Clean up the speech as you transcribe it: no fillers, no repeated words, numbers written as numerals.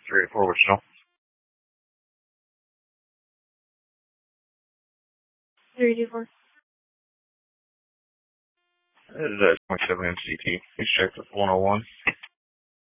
384, Wichita. 384. This is 27 MCT. Please check the 101.